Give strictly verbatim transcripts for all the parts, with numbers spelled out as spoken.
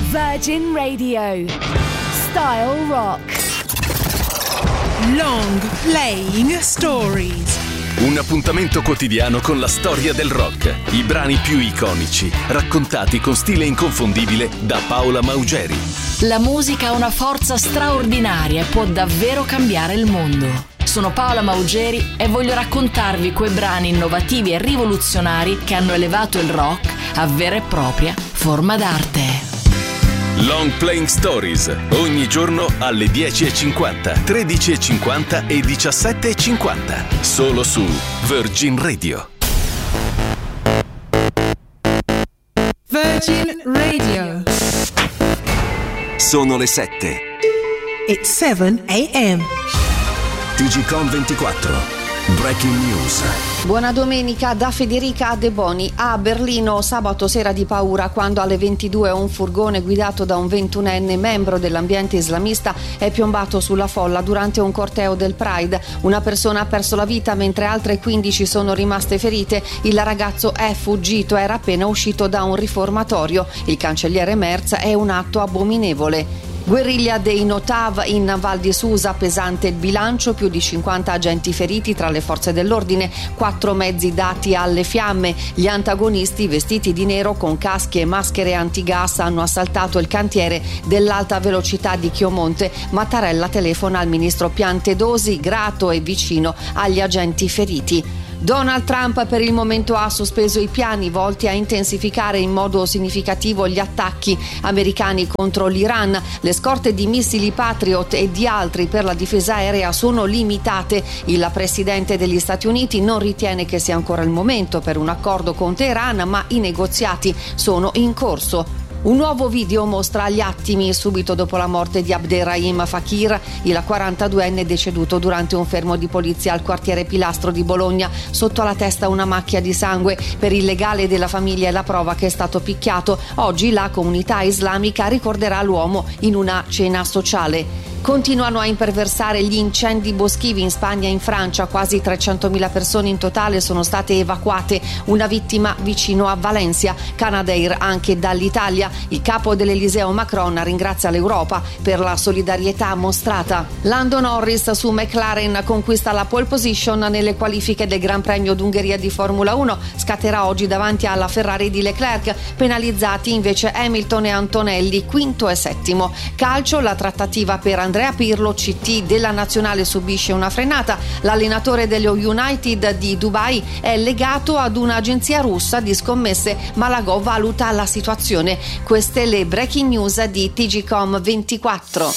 Virgin Radio. Style Rock. Long Playing Stories. Un appuntamento quotidiano con la storia del rock, i brani più iconici, raccontati con stile inconfondibile da Paola Maugeri. La musica ha una forza straordinaria e può davvero cambiare il mondo. Sono Paola Maugeri e voglio raccontarvi quei brani innovativi e rivoluzionari che hanno elevato il rock a vera e propria forma d'arte. Long Playing Stories, ogni giorno alle dieci e cinquanta, tredici e cinquanta e diciassette e cinquanta, solo su Virgin Radio. Virgin Radio. Sono le sette. It's seven a.m. T G Com ventiquattro. Breaking News. Buona domenica da Federica De Boni. A Berlino sabato sera di paura quando alle ventidue un furgone guidato da un ventunenne membro dell'ambiente islamista è piombato sulla folla durante un corteo del Pride. Una persona ha perso la vita mentre altre quindici sono rimaste ferite. Il ragazzo è fuggito, era appena uscito da un riformatorio. Il cancelliere Merz: è un atto abominevole. Guerriglia dei Notav in Val di Susa, pesante il bilancio, più di cinquanta agenti feriti tra le forze dell'ordine, quattro mezzi dati alle fiamme. Gli antagonisti, vestiti di nero con caschi e maschere antigas, hanno assaltato il cantiere dell'alta velocità di Chiomonte. Mattarella telefona al ministro Piantedosi, grato e vicino agli agenti feriti. Donald Trump per il momento ha sospeso i piani volti a intensificare in modo significativo gli attacchi americani contro l'Iran. Le scorte di missili Patriot e di altri per la difesa aerea sono limitate. Il presidente degli Stati Uniti non ritiene che sia ancora il momento per un accordo con Teheran, ma i negoziati sono in corso. Un nuovo video mostra gli attimi subito dopo la morte di Abderrahim Fakir, il quarantaduenne deceduto durante un fermo di polizia al quartiere Pilastro di Bologna. Sotto la testa una macchia di sangue. Per il legale della famiglia è la prova che è stato picchiato. Oggi la comunità islamica ricorderà l'uomo in una cena sociale. Continuano a imperversare gli incendi boschivi in Spagna e in Francia. Quasi trecentomila persone in totale sono state evacuate, una vittima vicino a Valencia. Canadair anche dall'Italia. Il capo dell'Eliseo Macron ringrazia l'Europa per la solidarietà mostrata. Lando Norris su McLaren conquista la pole position nelle qualifiche del Gran Premio d'Ungheria di Formula uno. Scatterà oggi davanti alla Ferrari di Leclerc, penalizzati invece Hamilton e Antonelli, quinto e settimo. Calcio, la trattativa per Andrea Pirlo, C T della nazionale subisce una frenata. L'allenatore dello United di Dubai è legato ad un'agenzia russa di scommesse, ma la Go valuta la situazione. Queste le breaking news di T G Com ventiquattro.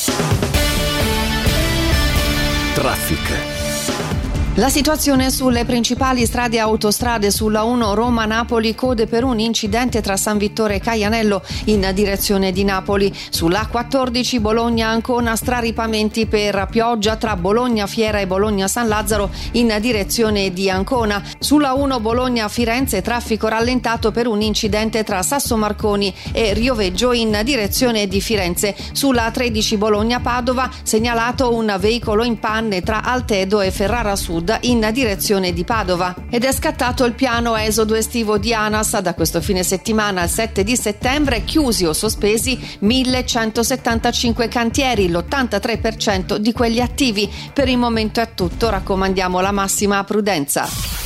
Traffic. La situazione sulle principali strade e autostrade: sulla uno Roma-Napoli, code per un incidente tra San Vittore e Caianello in direzione di Napoli. Sulla A quattordici Bologna-Ancona, straripamenti per pioggia tra Bologna-Fiera e Bologna-San Lazzaro in direzione di Ancona. Sulla uno Bologna-Firenze, traffico rallentato per un incidente tra Sassomarconi e Rioveggio in direzione di Firenze. Sulla A tredici Bologna-Padova, segnalato un veicolo in panne tra Altedo e Ferrara Sud in direzione di Padova. Ed è scattato il piano esodo estivo di ANAS. Da questo fine settimana al sette di settembre chiusi o sospesi millecentosettantacinque cantieri, l'ottantatré per cento di quelli attivi. Per il momento è tutto, raccomandiamo la massima prudenza.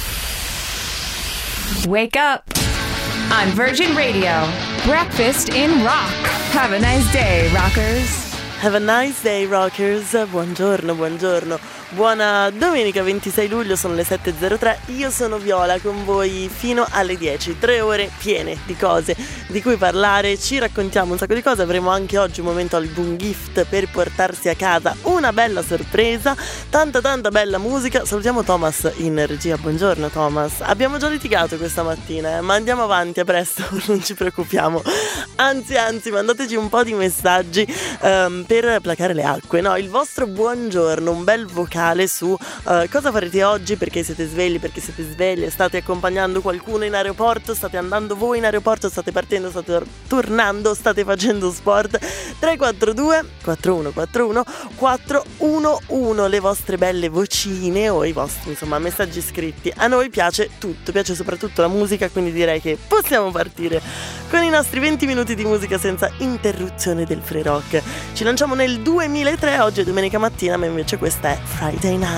Wake up! On Virgin Radio. Breakfast in rock. Have a nice day, rockers. Have a nice day, rockers. Buongiorno, buongiorno. Buona domenica ventisei luglio, sono le sette e zero tre, io sono Viola con voi fino alle dieci, tre ore piene di cose di cui parlare, ci raccontiamo un sacco di cose, avremo anche oggi un momento album gift per portarsi a casa una bella sorpresa, tanta tanta bella musica. Salutiamo Thomas in regia, buongiorno Thomas, abbiamo già litigato questa mattina, eh, ma andiamo avanti, a presto, non ci preoccupiamo, anzi anzi mandateci un po' di messaggi um, per placare le acque, no? Il vostro buongiorno, un bel vocale su uh, cosa farete oggi, perché siete svegli, perché siete sveglie, state accompagnando qualcuno in aeroporto, state andando voi in aeroporto, state partendo, state tornando, state facendo sport, tre quattro due quattro uno quattro uno quattro uno uno, le vostre belle vocine o i vostri insomma messaggi scritti. A noi piace tutto, piace soprattutto la musica, quindi direi che possiamo partire con i nostri venti minuti di musica senza interruzione del free rock. Ci lanciamo nel duemilatré, oggi è domenica mattina, ma invece questa è Friday Night.